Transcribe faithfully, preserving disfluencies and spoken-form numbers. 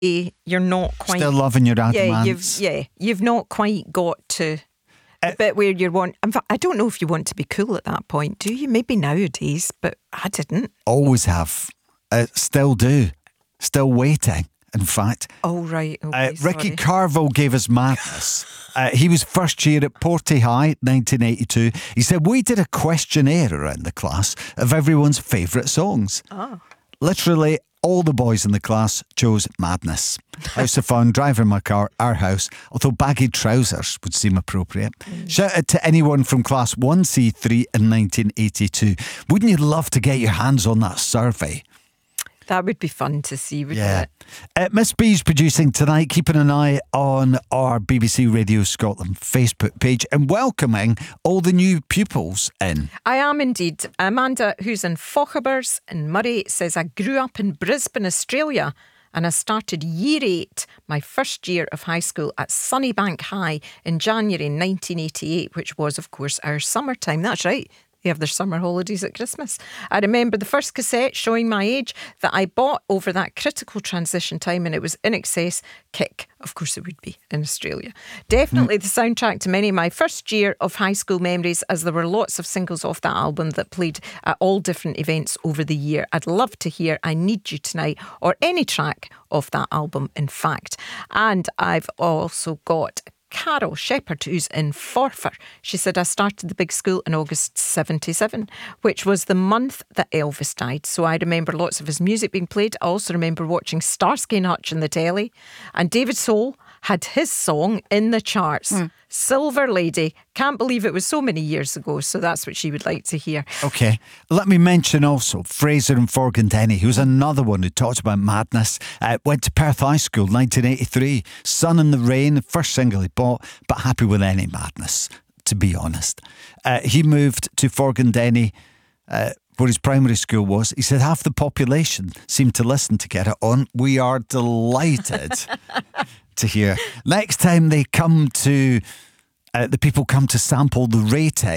you're not quite Still loving your yeah, Adamants. you've yeah, you've not quite got to the Uh, bit where you want. In fact, I don't know if you want to be cool at that point, do you? Maybe nowadays, but I didn't. Always have. Uh, still do. Still waiting, in fact. Oh right, okay, Uh, Ricky sorry. Carville gave us madness. uh, he was first year at Porty High, nineteen eighty-two. He said, we did a questionnaire around the class of everyone's favourite songs. Oh. Literally, all the boys in the class chose Madness. House of Fun, Driving My Car, Our House, although baggy trousers would seem appropriate. Mm. Shout out to anyone from class one C three in nineteen eighty-two. Wouldn't you love to get your hands on that survey? That would be fun to see, wouldn't Yeah. it? Uh, Miss B's producing tonight, keeping an eye on our B B C Radio Scotland Facebook page and welcoming all the new pupils in. I am indeed. Amanda, who's in Fochabers in Murray, says, I grew up in Brisbane, Australia, and I started year eight, my first year of high school, at Sunnybank High in January nineteen eighty-eight, which was, of course, our summertime. That's right. They have their summer holidays at Christmas. I remember the first cassette, showing my age, that I bought over that critical transition time, and it was In Excess, Kick. Of course it would be in Australia. Definitely mm. the soundtrack to many of my first year of high school memories, as there were lots of singles off that album that played at all different events over the year. I'd love to hear I Need You Tonight, or any track off that album, in fact. And I've also got Carol Shepherd, who's in Forfar. She said, I started the big school in August seventy-seven, which was the month that Elvis died. So I remember lots of his music being played. I also remember watching Starsky and Hutch on the telly. And David Soul had his song in the charts. Mm. Silver Lady. Can't believe it was so many years ago. So that's what she would like to hear. Okay. Let me mention also Fraser and Forgandenny, who's another one who talked about madness. Uh, went to Perth High School, nineteen eighty-three. Sun in the Rain, the first single he bought, but happy with any madness, to be honest. Uh, he moved to Forgandenny, uh, where his primary school was. He said half the population seemed to listen to Get It On. We are delighted to hear. Next time they come to, uh, the people come to sample the rating,